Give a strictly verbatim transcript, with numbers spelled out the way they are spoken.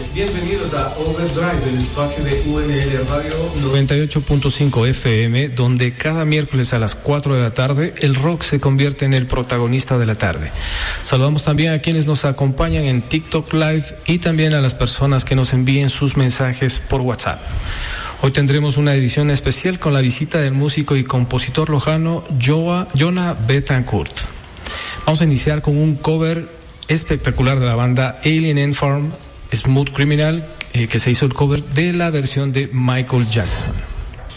Bienvenidos a Overdrive, el espacio de U N L Radio noventa y ocho punto cinco F M, donde cada miércoles a las cuatro de la tarde el rock se convierte en el protagonista de la tarde. Saludamos también a quienes nos acompañan en TikTok Live y también a las personas que nos envíen sus mensajes por WhatsApp. Hoy tendremos una edición especial con la visita del músico y compositor lojano Joa, Jonah Betancourt. Vamos a iniciar con un cover espectacular de la banda Alien Ant Farm, Smooth Criminal, eh, que se hizo el cover de la versión de Michael Jackson.